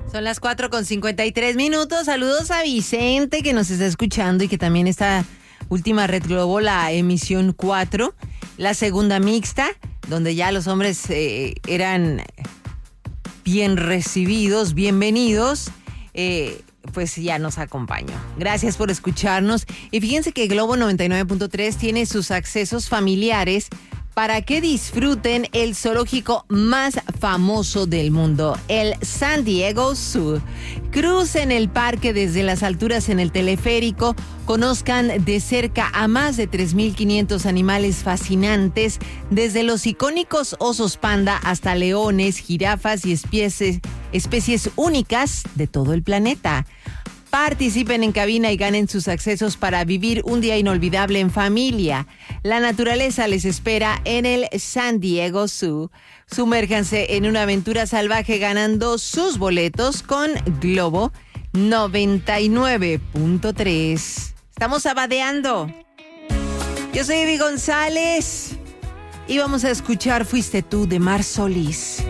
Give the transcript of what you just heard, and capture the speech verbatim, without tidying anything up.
Son las cuatro con cincuenta y tres minutos. Saludos a Vicente, que nos está escuchando y que también está última Red Globo, la emisión cuatro, la segunda mixta, donde ya los hombres eh, eran bien recibidos, bienvenidos. Eh, pues ya nos acompañó. Gracias por escucharnos. Y fíjense que Globo noventa y nueve punto tres tiene sus accesos familiares para que disfruten el zoológico más famoso del mundo, el San Diego Zoo. Crucen el parque desde las alturas en el teleférico, conozcan de cerca a más de tres mil quinientos animales fascinantes, desde los icónicos osos panda hasta leones, jirafas y especies, especies únicas de todo el planeta. Participen en cabina y ganen sus accesos para vivir un día inolvidable en familia. La naturaleza les espera en el San Diego Zoo. Sumérjanse en una aventura salvaje ganando sus boletos con Globo noventa y nueve punto tres. Estamos abadeando. Yo soy Evi González y vamos a escuchar Fuiste tú de Mar Solís.